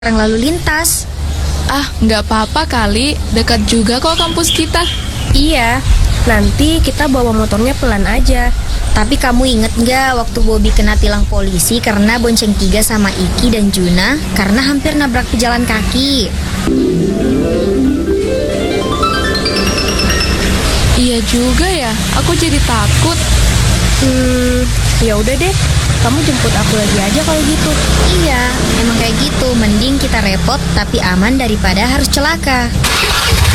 orang lalu lintas. Ah, nggak apa-apa kali. Dekat juga kok kampus kita. Iya, nanti kita bawa motornya pelan aja. Tapi kamu inget nggak waktu Bobby kena tilang polisi karena bonceng 3 sama Iki dan Juna karena hampir nabrak pejalan kaki? Iya juga ya, aku jadi takut. Ya udah deh, kamu jemput aku lagi aja kalau gitu. Iya, emang kayak gitu. Mending kita repot tapi aman daripada harus celaka.